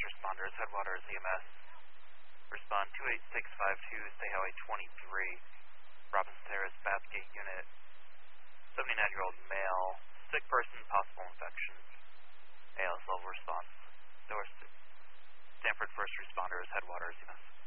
responders, Headwaters EMS. Respond 28652, Stay Highway 23, Robinson Terrace, Bathgate Unit. 79-year-old male, sick person, possible infection. ALS level response. Stanford first responders, Headwaters EMS.